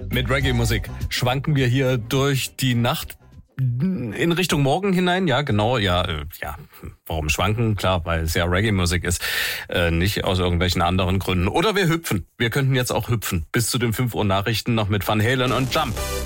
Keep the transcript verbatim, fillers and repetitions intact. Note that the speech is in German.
Mit Reggae-Musik schwanken wir hier durch die Nacht in Richtung Morgen hinein. Ja, genau, ja, äh, ja. Warum schwanken? Klar, weil es ja Reggae-Musik ist, äh, nicht aus irgendwelchen anderen Gründen. Oder wir hüpfen. Wir könnten jetzt auch hüpfen. Bis zu den fünf Uhr Nachrichten noch mit Van Halen und Jump.